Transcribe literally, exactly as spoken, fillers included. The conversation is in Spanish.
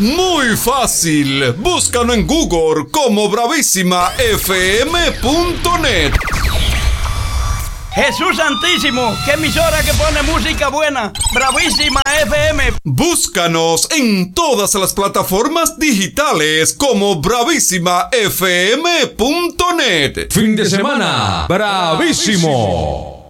Muy fácil. Búscalo en Google como bravísima f m punto net. Jesús Santísimo, qué emisora que pone música buena. Bravísima F M. Búscanos en todas las plataformas digitales como bravísima f m punto net. Fin de semana, bravísimo.